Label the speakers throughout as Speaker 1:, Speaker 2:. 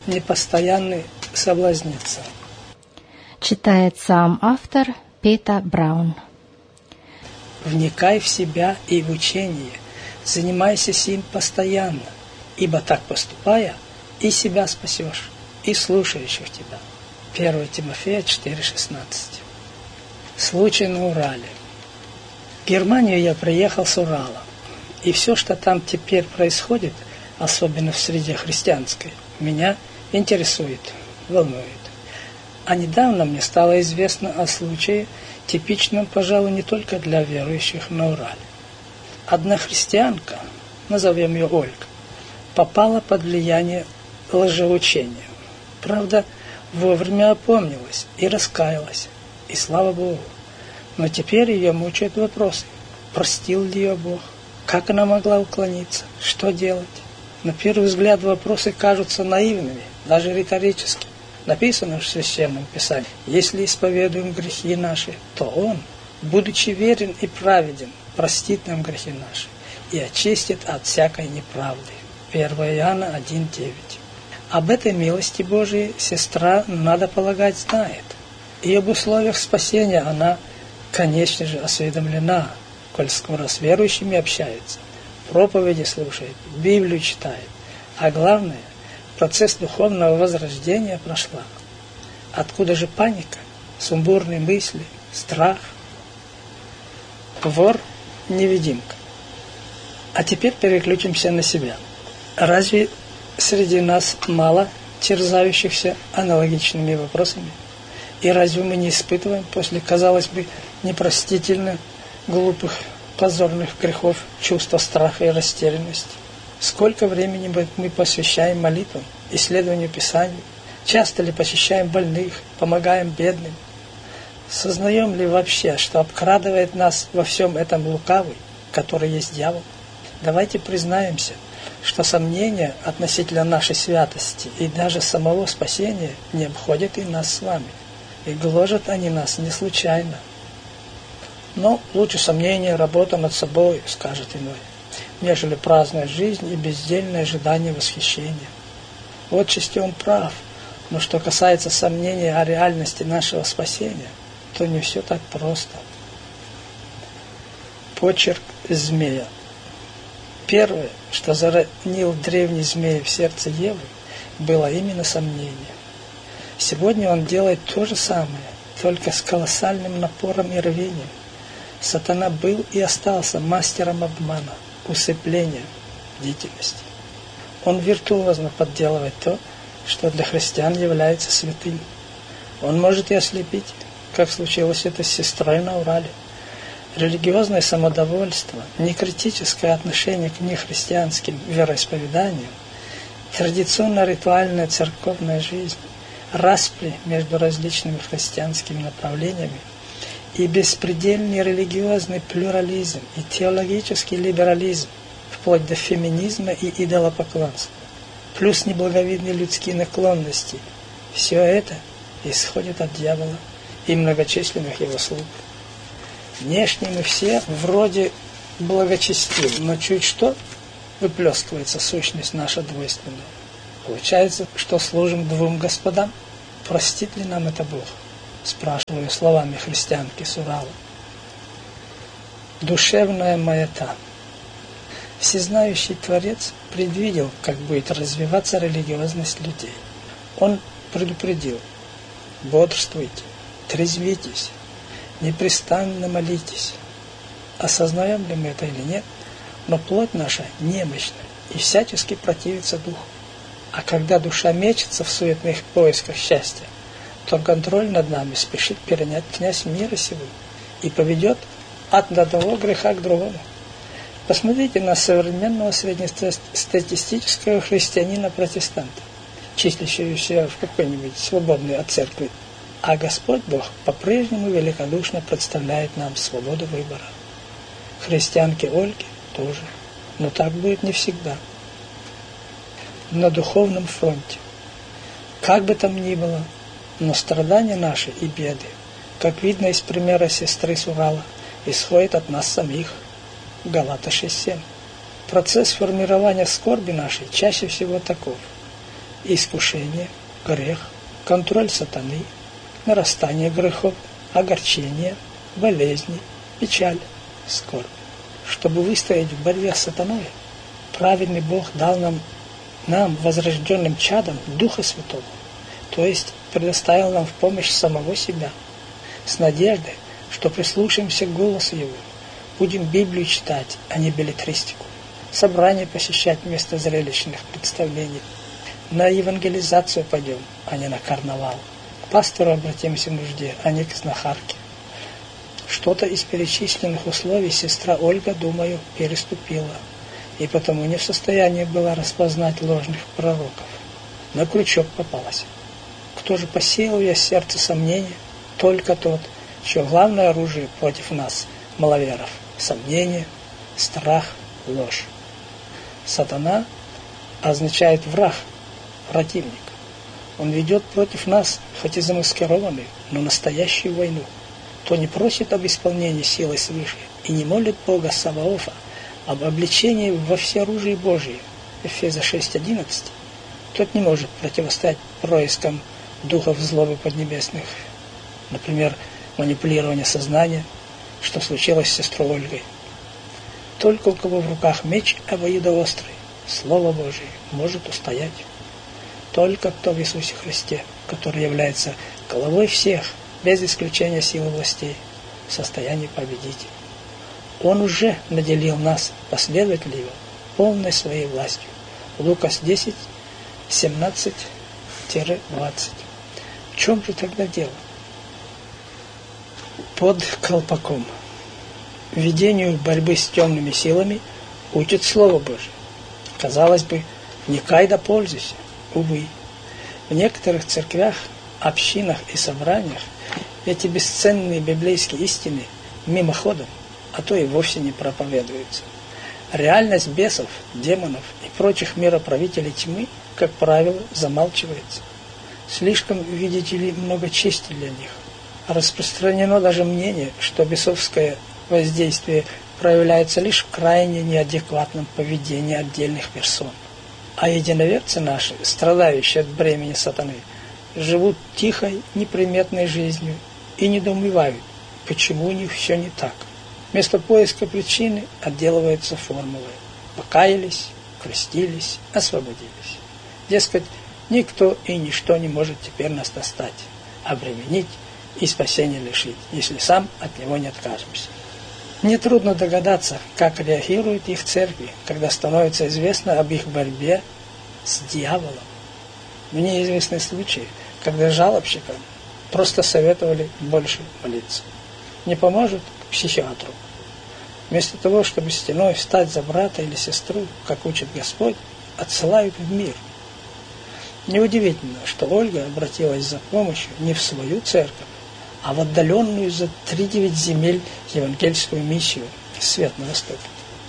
Speaker 1: непостоянный соблазнится.
Speaker 2: Читает сам автор Пета Браун.
Speaker 1: Вникай в себя и в учение, занимайся сим постоянно, ибо так поступая, и себя спасешь, и слушающих тебя. 1 Тимофея 4,16. Случай на Урале. В Германию я приехал с Урала, и все, что там теперь происходит, особенно в среде христианской, меня интересует, волнует. А недавно мне стало известно о случае, типичном, пожалуй, не только для верующих на Урале. Одна христианка, назовем ее Ольга, попала под влияние лжеучения. Правда, вовремя опомнилась и раскаялась, и слава Богу. Но теперь ее мучают вопросы: простил ли ее Бог, как она могла уклониться, что делать? На первый взгляд вопросы кажутся наивными, даже риторическими. Написано в Священном Писании: если исповедуем грехи наши, то Он, будучи верен и праведен, простит нам грехи наши и очистит от всякой неправды. 1 Иоанна 1,9. Об этой милости Божией сестра, надо полагать, знает. И об условиях спасения она, конечно же, осведомлена, коль скоро с верующими общается, проповеди слушает, Библию читает, а главное, процесс духовного возрождения прошла. Откуда же паника, сумбурные мысли, страх? Вор-невидимка. А теперь переключимся на себя. Разве среди нас мало терзающихся аналогичными вопросами? И разве мы не испытываем после, казалось бы, непростительно глупых, позорных грехов чувства страха и растерянности? Сколько времени мы посвящаем молитвам, исследованию Писания? Часто ли посещаем больных, помогаем бедным? Сознаем ли вообще, что обкрадывает нас во всем этом лукавый, который есть дьявол? Давайте признаемся, что сомнения относительно нашей святости и даже самого спасения не обходят и нас с вами. И гложат они нас не случайно. Но лучше сомнения, работа над собой, скажет иной, нежели праздная жизнь и бездельное ожидание восхищения. Отчасти он прав, но что касается сомнения о реальности нашего спасения, то не все так просто. Почерк змея. Первое, что заронил древний змей в сердце Евы, было именно сомнение. Сегодня он делает то же самое, только с колоссальным напором и рвением. Сатана был и остался мастером обмана, усыпления, бдительности. Он виртуозно подделывает то, что для христиан является святым. Он может и ослепить, как случилось это с сестрой на Урале. Религиозное самодовольство, некритическое отношение к нехристианским вероисповеданиям, традиционно-ритуальная церковная жизнь, распри между различными христианскими направлениями и беспредельный религиозный плюрализм и теологический либерализм, вплоть до феминизма и идолопоклонства, плюс неблаговидные людские наклонности, все это исходит от дьявола и многочисленных его слуг. Внешне мы все вроде благочестивы, но чуть что выплескивается сущность наша двойственная. Получается, что служим двум господам. Простит ли нам это Бог? Спрашиваю словами христианки с Урала. Душевная маята. Всезнающий Творец предвидел, как будет развиваться религиозность людей. Он предупредил: бодрствуйте, трезвитесь, непрестанно молитесь. Осознаем ли мы это или нет, но плоть наша немощна и всячески противится духу. А когда душа мечется в суетных поисках счастья, то контроль над нами спешит перенять князь мира сего и поведет от одного греха к другому. Посмотрите на современного среднестатистического христианина-протестанта, числящегося в какой-нибудь свободной от церкви. А Господь Бог по-прежнему великодушно представляет нам свободу выбора. Христианке Ольге тоже, но так будет не всегда. На духовном фронте. Как бы там ни было, но страдания наши и беды, как видно из примера сестры с Урала, исходят от нас самих. Галата 6:7. Процесс формирования скорби нашей чаще всего таков. искушение, грех, контроль сатаны, нарастание грехов, огорчение, болезни, печаль, скорбь. Чтобы выстоять в борьбе с сатаной, праведный Бог дал нам, возрожденным чадом, Духа Святого, то есть предоставил нам в помощь самого себя, с надеждой, что прислушаемся к голосу Его, будем Библию читать, а не беллетристику, собрания посещать вместо зрелищных представлений, на евангелизацию пойдем, а не на карнавал, к пастору обратимся в нужде, а не к знахарке. Что-то из перечисленных условий сестра Ольга, думаю, переступила, и потому не в состоянии была распознать ложных пророков. На крючок попалась. Кто же посеял в ее сердце сомнения? Только тот, чье главное оружие против нас, маловеров, сомнение, страх, ложь. Сатана означает враг, противник. Он ведет против нас, хоть и замаскированную, но настоящую войну. Кто не просит об исполнении силы свыше и не молит Бога Саваофа об обличении во всеоружии Божие, Ефеза 6:11, тот не может противостоять проискам духов злобы поднебесных, например, манипулирование сознания, что случилось с сестрой Ольгой. Только у кого в руках меч обоюдоострый, Слово Божие, может устоять. Только кто в Иисусе Христе, который является головой всех, без исключения силы властей, в состоянии победить. Он уже наделил нас, последователей Его, полной своей властью. Лукас 10, 17-20. В чем же тогда дело? Под колпаком. Ведению борьбы с темными силами учит Слово Божие. Казалось бы, вникай да пользуйся. Увы, в некоторых церквях, общинах и собраниях эти бесценные библейские истины мимоходом, а то и вовсе не проповедуются. Реальность бесов, демонов и прочих мироправителей тьмы, как правило, замалчивается. Слишком, видите ли, много чести для них. Распространено даже мнение, что бесовское воздействие проявляется лишь в крайне неадекватном поведении отдельных персон. А единоверцы наши, страдающие от бремени сатаны, живут тихой, неприметной жизнью и недоумевают, почему у них все не так. Вместо поиска причины отделываются формулой. Покаялись, крестились, освободились. Дескать, никто и ничто не может теперь нас достать, обременить и спасения лишить, если сам от него не откажемся. Нетрудно догадаться, как реагируют их церкви, когда становится известно об их борьбе с дьяволом. Мне известны случаи, когда жалобщикам просто советовали больше молиться. Не поможет — к психиатру. Вместо того, чтобы стеной встать за брата или сестру, как учит Господь, отсылают в мир. Неудивительно, что Ольга обратилась за помощью не в свою церковь, а в отдаленную за 3-9 земель евангельскую миссию «Свет на Востоке».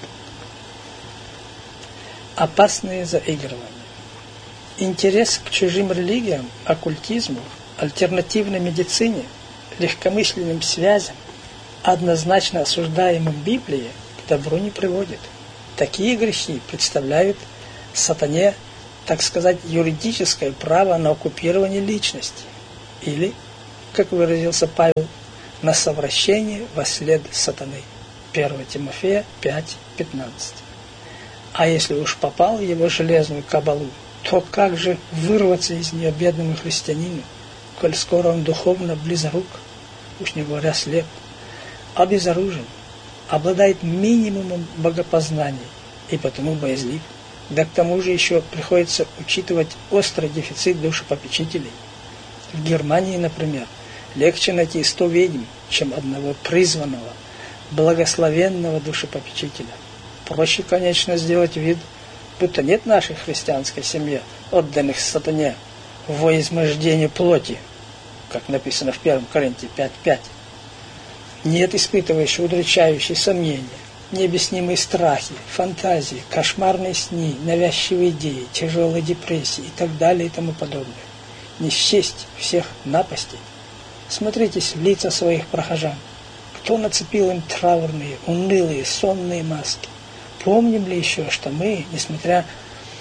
Speaker 1: Опасные заигрывания. Интерес к чужим религиям, оккультизму, альтернативной медицине, легкомысленным связям, однозначно осуждаемым Библией, к добру не приводит. Такие грехи представляют сатане, так сказать, юридическое право на оккупирование личности или, как выразился Павел, на совращение во след сатаны. 1 Тимофея 5:15. А если уж попал в его железную кабалу, то как же вырваться из нее бедному христианину, коль скоро он духовно близорук, уж не говоря слеп, обезоружен, обладает минимумом богопознания и потому боязлив. Да к тому же еще приходится учитывать острый дефицит душепопечителей. В Германии, например, легче найти 100 ведьм, чем одного призванного, благословенного душепопечителя. Проще, конечно, сделать вид, будто нет нашей христианской семьи, отданных сатане во измождению плоти, как написано в 1 Коринфянам 5:5. Нет испытывающих удручающие сомнения, необъяснимые страхи, фантазии, кошмарные сны, навязчивые идеи, тяжелые депрессии и так далее и тому подобное. Не счесть всех напастей. Смотритесь в лица своих прохожан. Кто нацепил им траурные, унылые, сонные маски? Помним ли еще, что мы, несмотря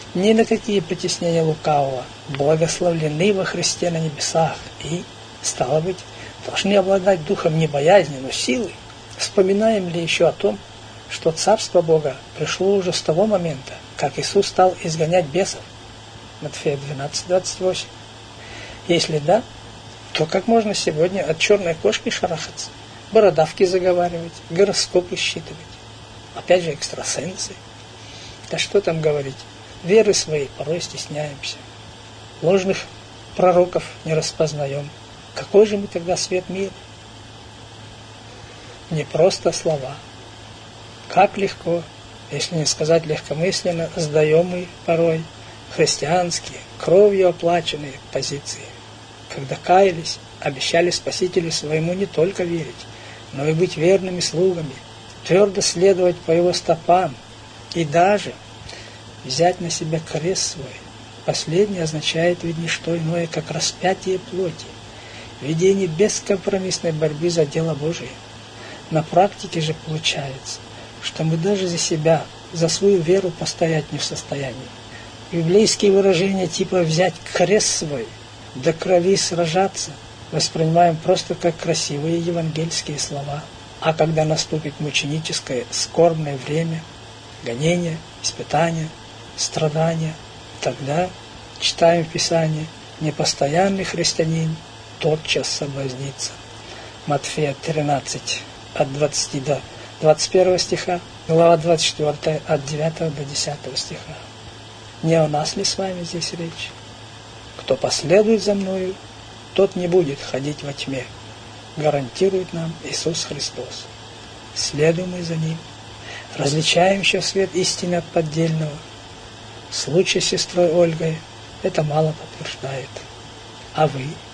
Speaker 1: ни на какие притеснения лукавого, благословлены во Христе на небесах и, стало быть, должны обладать духом не боязни, но силы. Вспоминаем ли еще о том, что Царство Бога пришло уже с того момента, как Иисус стал изгонять бесов? Матфея 12:28. Если да, то как можно сегодня от черной кошки шарахаться, бородавки заговаривать, гороскопы считывать? Опять же экстрасенсы. Да что там говорить, веры своей порой стесняемся. Ложных пророков не распознаем. Какой же мы тогда свет мира? Не просто слова. Как легко, если не сказать легкомысленно, сдаем мы порой христианские, кровью оплаченные позиции. Когда каялись, обещали Спасителю своему не только верить, но и быть верными слугами, твердо следовать по его стопам и даже взять на себя крест свой. Последнее означает ведь не что иное, как распятие плоти, ведение бескомпромиссной борьбы за дело Божие. На практике же получается, что мы даже за себя, за свою веру постоять не в состоянии. Библейские выражения типа «взять крест свой», «до крови сражаться» воспринимаем просто как красивые евангельские слова. А когда наступит мученическое, скорбное время, гонение, испытания, страдания, тогда, читаем в Писании, непостоянный христианин тотчас соблазнится. Матфея 13, от 20 до 21 стиха, глава 24, от 9 до 10 стиха. Не о нас ли с вами здесь речь? Кто последует за мною, тот не будет ходить во тьме, гарантирует нам Иисус Христос. Следуем мы за Ним, различаем еще свет истины от поддельного. Случай с сестрой Ольгой это мало подтверждает. А вы?